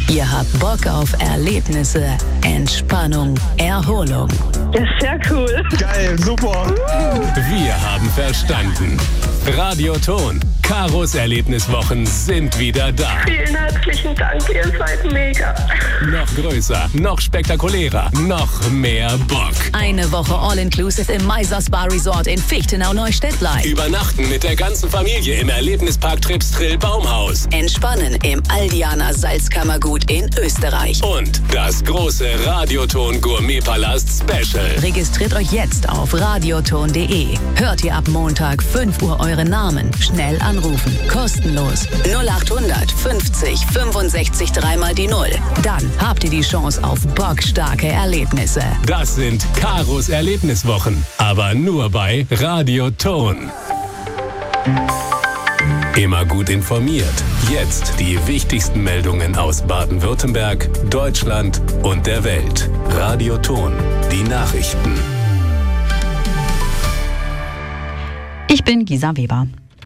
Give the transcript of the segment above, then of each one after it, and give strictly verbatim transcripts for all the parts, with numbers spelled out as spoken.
Ihr habt Bock auf Erlebnisse, Entspannung, Erholung. Das ist sehr cool. Geil, super. Wir haben verstanden. Radioton. Karos Erlebniswochen sind wieder da. Vielen herzlichen Dank, ihr seid mega. Noch größer, noch spektakulärer, noch mehr Bock. Eine Woche All-Inclusive im Meisers Spa Resort in Fichtenau-Neustädtlein. Übernachten mit der ganzen Familie im Erlebnispark Tripstrill Baumhaus. Entspannen im Aldianer Salzkammergut in Österreich. Und das große Radioton Gourmetpalast Special. Registriert euch jetzt auf radioton punkt de. Hört ihr ab Montag fünf Uhr euren Namen. Schnell anrufen. Kostenlos. null achthundert fünfzig fünfundsechzig dreimal die Null. Dann habt ihr die Chance auf bockstarke Erlebnisse. Das sind Karos Erlebniswochen. Aber nur bei Radioton. Immer gut informiert. Jetzt die wichtigsten Meldungen aus Baden-Württemberg, Deutschland und der Welt. Radioton. Die Nachrichten. Ich bin Gisa Weber.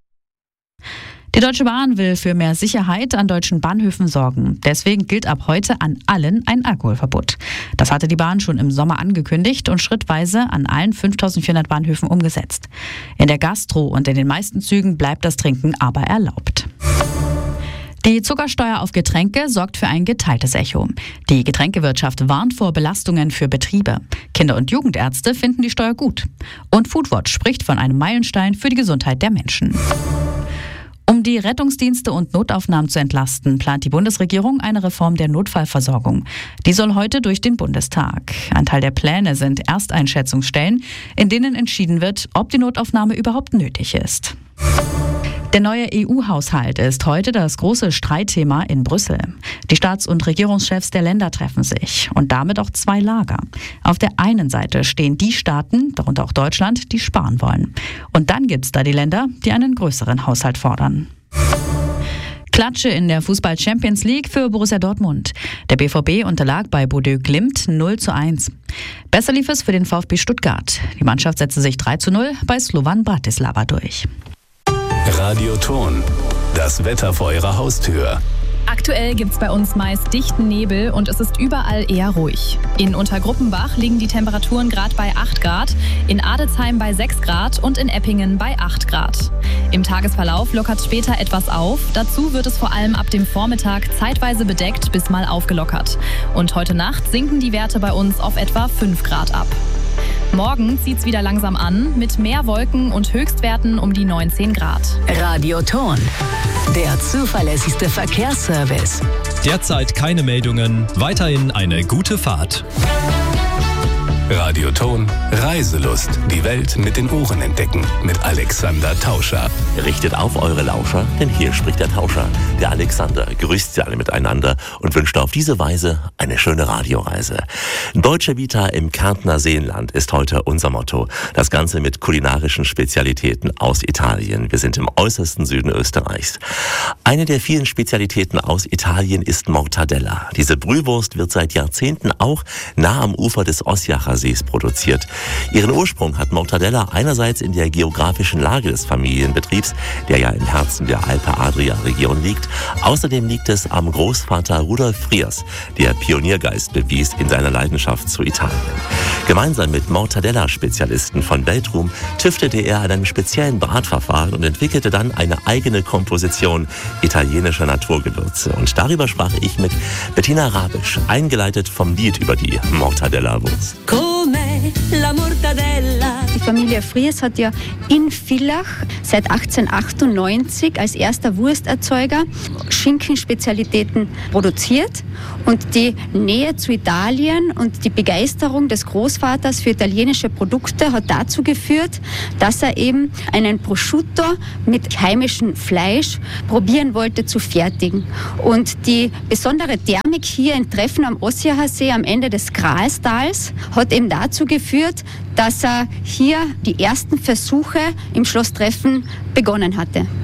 Die Deutsche Bahn will für mehr Sicherheit an deutschen Bahnhöfen sorgen. Deswegen gilt ab heute an allen ein Alkoholverbot. Das hatte die Bahn schon im Sommer angekündigt und schrittweise an allen fünftausendvierhundert Bahnhöfen umgesetzt. In der Gastro und in den meisten Zügen bleibt das Trinken aber erlaubt. Die Zuckersteuer auf Getränke sorgt für ein geteiltes Echo. Die Getränkewirtschaft warnt vor Belastungen für Betriebe. Kinder- und Jugendärzte finden die Steuer gut. Und Foodwatch spricht von einem Meilenstein für die Gesundheit der Menschen. Um die Rettungsdienste und Notaufnahmen zu entlasten, plant die Bundesregierung eine Reform der Notfallversorgung. Die soll heute durch den Bundestag. Ein Teil der Pläne sind Ersteinschätzungsstellen, in denen entschieden wird, ob die Notaufnahme überhaupt nötig ist. Der neue E U-Haushalt ist heute das große Streitthema in Brüssel. Die Staats- und Regierungschefs der Länder treffen sich und damit auch zwei Lager. Auf der einen Seite stehen die Staaten, darunter auch Deutschland, die sparen wollen. Und dann gibt es da die Länder, die einen größeren Haushalt fordern. Klatsche in der Fußball-Champions League für Borussia Dortmund. Der B V B unterlag bei Bodø Glimt null zu eins. Besser lief es für den VfB Stuttgart. Die Mannschaft setzte sich drei zu null bei Slovan Bratislava durch. Radioton. Das Wetter vor Ihrer Haustür. Aktuell gibt's bei uns meist dichten Nebel und es ist überall eher ruhig. In Untergruppenbach liegen die Temperaturen gerade bei acht Grad, in Adelsheim bei sechs Grad und in Eppingen bei acht Grad. Im Tagesverlauf lockert später etwas auf. Dazu wird es vor allem ab dem Vormittag zeitweise bedeckt bis mal aufgelockert. Und heute Nacht sinken die Werte bei uns auf etwa fünf Grad ab. Morgen zieht's wieder langsam an, mit mehr Wolken und Höchstwerten um die neunzehn Grad. Radioton. Der zuverlässigste Verkehrsservice. Derzeit keine Meldungen. Weiterhin eine gute Fahrt. Radioton. Reiselust. Die Welt mit den Ohren entdecken. Mit Alexander Tauscher. Richtet auf eure Lauscher, denn hier spricht der Tauscher. Der Alexander grüßt sie alle miteinander und wünscht auf diese Weise eine schöne Radioreise. Deutsche Vita im Kärntner Seenland ist heute unser Motto. Das Ganze mit kulinarischen Spezialitäten aus Italien. Wir sind im äußersten Süden Österreichs. Eine der vielen Spezialitäten aus Italien ist Mortadella. Diese Brühwurst wird seit Jahrzehnten auch nah am Ufer des Osjacher Sees produziert. Ihren Ursprung hat Mortadella einerseits in der geografischen Lage des Familienbetriebs, der ja im Herzen der Alpe-Adria-Region liegt. Außerdem liegt es am Großvater Rudolf Friers, der Pioniergeist bewies in seiner Leidenschaft zu Italien. Gemeinsam mit Mortadella-Spezialisten von Weltruhm tüftete er an einem speziellen Bratverfahren und entwickelte dann eine eigene Komposition italienischer Naturgewürze. Und darüber sprach ich mit Bettina Rabisch, eingeleitet vom Lied über die Mortadella-Wurst. Die Familie Friers hat ja in Villach seit achtzehnhundertachtundneunzig als erster Wursterzeuger Schinkenspezialitäten produziert. Und die Nähe zu Italien und die Begeisterung des Großvaters für italienische Produkte hat dazu geführt, dass er eben einen Prosciutto mit heimischem Fleisch probieren wollte zu fertigen. Und die besondere Thermik hier in Treffen am Osjacher See am Ende des Gralstals hat eben dazu geführt, dass er hier die ersten Versuche im Schloss Treffen begonnen hatte.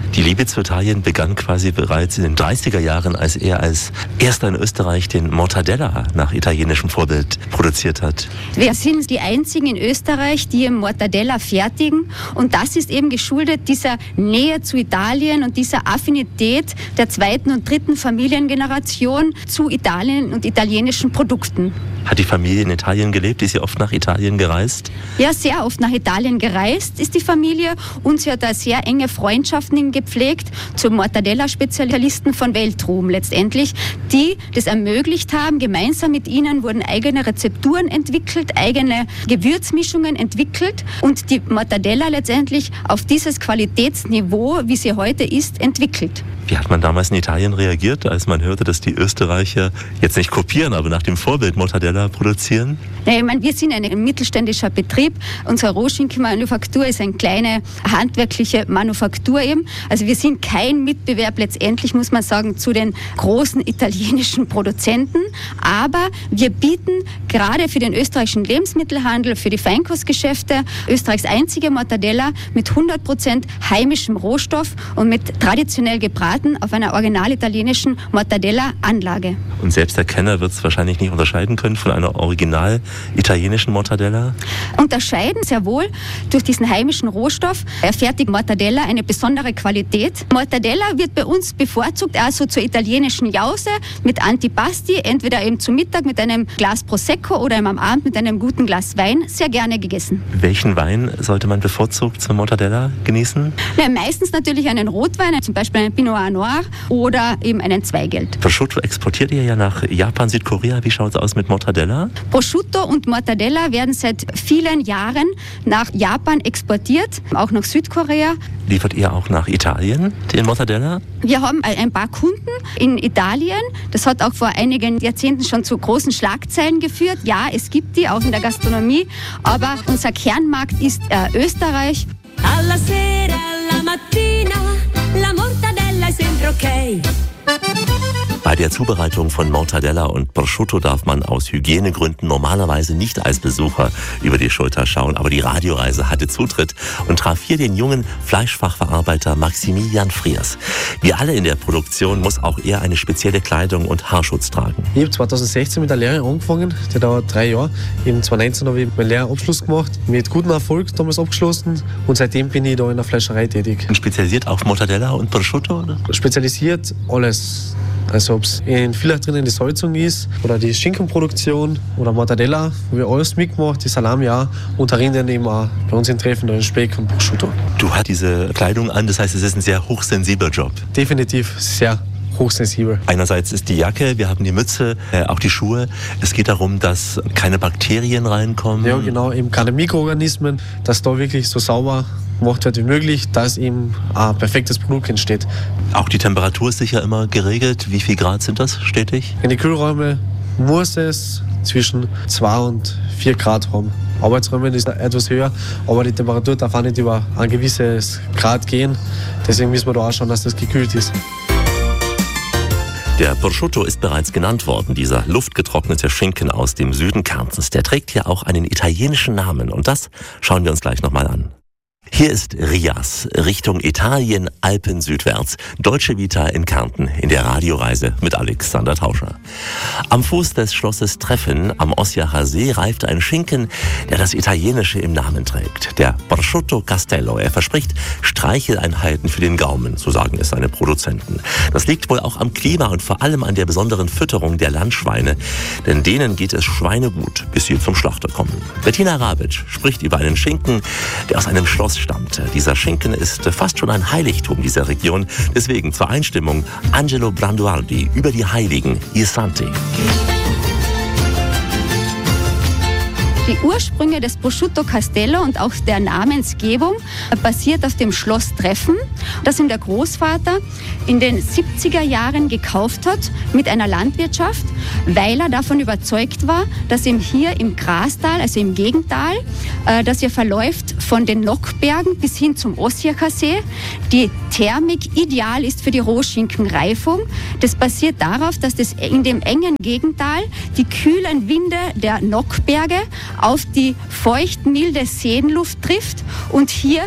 Die Liebe zu Italien begann quasi bereits in den dreißiger Jahren, als er als erster in Österreich den Mortadella nach italienischem Vorbild produziert hat. Wir sind die einzigen in Österreich, die im Mortadella fertigen. Und das ist eben geschuldet dieser Nähe zu Italien und dieser Affinität der zweiten und dritten Familiengeneration zu Italien und italienischen Produkten. Hat die Familie in Italien gelebt? Ist sie oft nach Italien gereist? Ja, sehr oft nach Italien gereist ist die Familie und sie hat da sehr enge Freundschaften gepflegt zu Mortadella-Spezialisten von Weltruhm letztendlich, die das ermöglicht haben. Gemeinsam mit ihnen wurden eigene Rezepturen entwickelt, eigene Gewürzmischungen entwickelt und die Mortadella letztendlich auf dieses Qualitätsniveau, wie sie heute ist, entwickelt. Wie hat man damals in Italien reagiert, als man hörte, dass die Österreicher jetzt nicht kopieren, aber nach dem Vorbild Mortadella produzieren? Ja, ich meine, wir sind ein mittelständischer Betrieb. Unsere Rohschinkenmanufaktur ist eine kleine handwerkliche Manufaktur eben. Also wir sind kein Mitbewerb letztendlich, muss man sagen, zu den großen italienischen Produzenten. Aber wir bieten gerade für den österreichischen Lebensmittelhandel, für die Feinkostgeschäfte Österreichs einzige Mortadella mit hundert Prozent heimischem Rohstoff und mit traditionell gebraten auf einer original italienischen Mortadella-Anlage. Und selbst der Kenner wird es wahrscheinlich nicht unterscheiden können von einer original italienischen Mortadella? Unterscheiden sehr wohl durch diesen heimischen Rohstoff. Erfertigt Mortadella eine besondere Qualität. Mortadella wird bei uns bevorzugt also zur italienischen Jause mit Antipasti, entweder eben zu Mittag mit einem Glas Prosecco oder am Abend mit einem guten Glas Wein, sehr gerne gegessen. Welchen Wein sollte man bevorzugt zum Mortadella genießen? Ja, meistens natürlich einen Rotwein, zum Beispiel einen Pinot Noir oder eben einen Zweigelt. Prosciutto exportiert ihr ja nach Japan, Südkorea. Wie schaut es aus mit Mortadella? Prosciutto und Mortadella werden seit vielen Jahren nach Japan exportiert, auch nach Südkorea. Liefert ihr auch nach Italien den Mortadella? Wir haben ein paar Kunden in Italien. Das hat auch vor einigen Jahrzehnten schon zu großen Schlagzeilen geführt. Ja, es gibt die, auch in der Gastronomie. Aber unser Kernmarkt ist äh, Österreich. Alla sera, alla mattina, la mortadella è sempre ok. Bei der Zubereitung von Mortadella und Prosciutto darf man aus Hygienegründen normalerweise nicht als Besucher über die Schulter schauen. Aber die Radioreise hatte Zutritt und traf hier den jungen Fleischfachverarbeiter Maximilian Friers. Wie alle in der Produktion muss auch er eine spezielle Kleidung und Haarschutz tragen. Ich habe zweitausendsechzehn mit der Lehre angefangen, die dauert drei Jahre. Eben zweitausendneunzehn habe ich meinen Lehrabschluss gemacht, mit gutem Erfolg damals abgeschlossen und seitdem bin ich da in der Fleischerei tätig. Und spezialisiert auf Mortadella und Prosciutto, oder? Spezialisiert alles. Also ob es in Villach drinnen die Salzung ist oder die Schinkenproduktion oder Mortadella, wo wir alles mitgemacht, die Salami auch und Rinden eben auch bei uns in Treffen, den Speck und Prosciutto. Du hast diese Kleidung an, das heißt, es ist ein sehr hochsensibler Job. Definitiv sehr hochsensibel. Einerseits ist die Jacke, wir haben die Mütze, äh, auch die Schuhe. Es geht darum, dass keine Bakterien reinkommen. Ja, genau, eben keine Mikroorganismen, dass da wirklich so sauber gemacht wird wie möglich, dass eben ein perfektes Produkt entsteht. Auch die Temperatur ist sicher immer geregelt. Wie viel Grad sind das stetig? In den Kühlräumen muss es zwischen zwei und vier Grad haben. Arbeitsräumen ist etwas höher, aber die Temperatur darf auch nicht über ein gewisses Grad gehen. Deswegen müssen wir da auch schauen, dass das gekühlt ist. Der Prosciutto ist bereits genannt worden, dieser luftgetrocknete Schinken aus dem Süden Kärntens. Der trägt ja auch einen italienischen Namen und das schauen wir uns gleich nochmal an. Hier ist Rias, Richtung Italien, Alpen südwärts. Deutsche Vita in Kärnten in der Radioreise mit Alexander Tauscher. Am Fuß des Schlosses Treffen am Osjacher See reift ein Schinken, der das Italienische im Namen trägt. Der Prosciutto Castello. Er verspricht Streicheleinheiten für den Gaumen, so sagen es seine Produzenten. Das liegt wohl auch am Klima und vor allem an der besonderen Fütterung der Landschweine. Denn denen geht es schweinegut, bis sie zum Schlachter kommen. Bettina Rabitsch spricht über einen Schinken, der aus einem Schloss stammt. Dieser Schinken ist fast schon ein Heiligtum dieser Region. Deswegen zur Einstimmung Angelo Branduardi über die Heiligen, I Santi. Die Ursprünge des Prosciutto Castello und auch der Namensgebung basiert auf dem Schloss Treffen, das ihm der Großvater in den siebziger Jahren gekauft hat mit einer Landwirtschaft, weil er davon überzeugt war, dass ihm hier im Grastal, also im Gegental, das ja verläuft von den Nockbergen bis hin zum Osjacher See, die Thermik ideal ist für die Rohschinkenreifung. Das basiert darauf, dass das in dem engen Gegental die kühlen Winde der Nockberge auf die feucht-milde Seenluft trifft und hier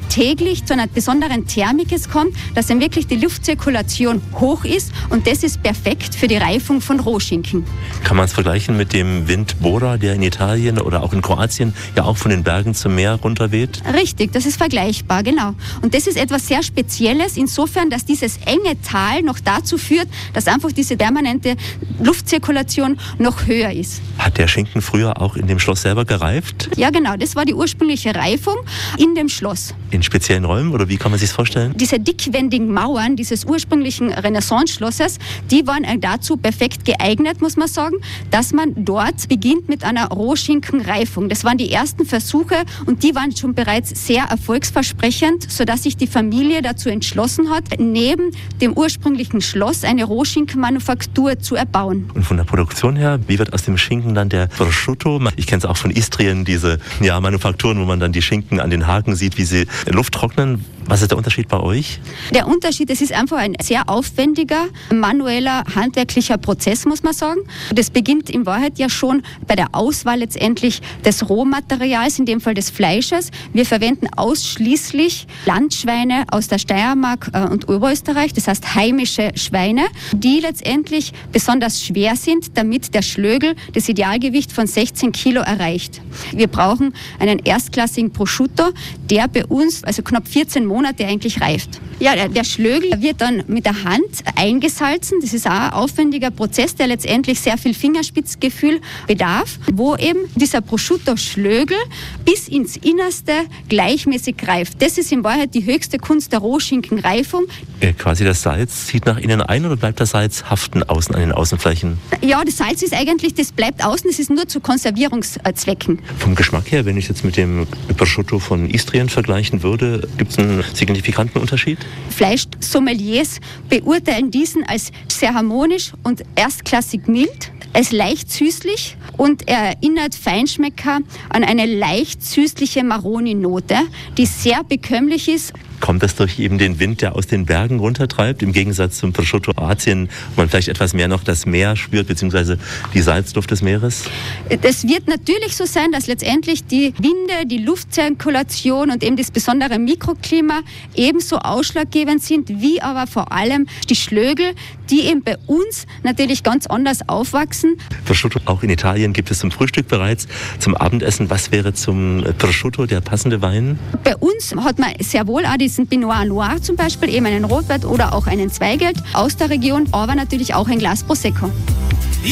täglich zu einer besonderen Thermik es kommt, dass dann wirklich die Luftzirkulation hoch ist und das ist perfekt für die Reifung von Rohschinken. Kann man es vergleichen mit dem Wind Bora, der in Italien oder auch in Kroatien ja auch von den Bergen zum Meer runterweht? Richtig, das ist vergleichbar, genau. Und das ist etwas sehr Spezielles, insofern, dass dieses enge Tal noch dazu führt, dass einfach diese permanente Luftzirkulation noch höher ist. Hat der Schinken früher auch in dem Schloss selber gereift? Ja, genau, das war die ursprüngliche Reifung in dem Schloss. In speziellen Räumen oder wie kann man sich das vorstellen? Diese dickwendigen Mauern dieses ursprünglichen Renaissance-Schlosses, die waren dazu perfekt geeignet, muss man sagen, dass man dort beginnt mit einer Rohschinkenreifung. Das waren die ersten Versuche und die waren schon bereits sehr erfolgsversprechend, sodass sich die Familie dazu entschlossen hat, neben dem ursprünglichen Schloss eine Rohschinkenmanufaktur zu erbauen. Und von der Produktion her, wie wird aus dem Schinken dann der Prosciutto? Ich kenne es auch von Istrien, diese ja, Manufakturen, wo man dann die Schinken an den Haken sieht, wie sie Luft trocknen. Was ist der Unterschied bei euch? Der Unterschied, es ist einfach ein sehr aufwendiger, manueller, handwerklicher Prozess, muss man sagen. Das beginnt in Wahrheit ja schon bei der Auswahl letztendlich des Rohmaterials, in dem Fall des Fleisches. Wir verwenden ausschließlich Landschweine aus der Steiermark und Oberösterreich, das heißt heimische Schweine, die letztendlich besonders schwer sind, damit der Schlögel das Idealgewicht von sechzehn Kilo erreicht. Wir brauchen einen erstklassigen Prosciutto, der bei uns also knapp vierzehn Monate eigentlich reift. Ja, der, der Schlögel wird dann mit der Hand eingesalzen. Das ist auch ein aufwendiger Prozess, der letztendlich sehr viel Fingerspitzgefühl bedarf, wo eben dieser Prosciutto-Schlögel bis ins Innerste gleichmäßig reift. Das ist in Wahrheit die höchste Kunst der Rohschinkenreifung. Äh, quasi das Salz zieht nach innen ein oder bleibt das Salz haften außen an den Außenflächen? Ja, das Salz ist eigentlich, das bleibt außen, das ist nur zu Konservierungszwecken. Vom Geschmack her, wenn ich jetzt mit dem Prosciutto von Istrien vergleichen würde, gibt es einen signifikanten Unterschied? Fleischsommeliers beurteilen diesen als sehr harmonisch und erstklassig mild, als leicht süßlich und er erinnert Feinschmecker an eine leicht süßliche Maroni-Note, die sehr bekömmlich ist. Kommt das durch eben den Wind, der aus den Bergen runtertreibt, im Gegensatz zum Prosciutto Kroatien, wo man vielleicht etwas mehr noch das Meer spürt, beziehungsweise die Salzluft des Meeres? Das wird natürlich so sein, dass letztendlich die Winde, die Luftzirkulation und eben das besondere Mikroklima ebenso ausschlaggebend sind, wie aber vor allem die Schlögel, die eben bei uns natürlich ganz anders aufwachsen. Prosciutto auch in Italien gibt es zum Frühstück bereits, zum Abendessen. Was wäre zum Prosciutto der passende Wein? Bei uns hat man sehr wohl auch diesen Pinot Noir zum Beispiel, eben einen Rotwein oder auch einen Zweigelt aus der Region, aber natürlich auch ein Glas Prosecco.